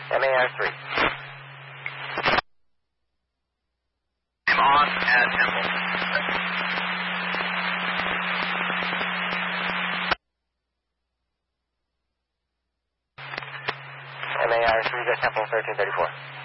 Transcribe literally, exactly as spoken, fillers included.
M A R three. I'm on at Temple. M A R three, got Temple thirteen thirty-four.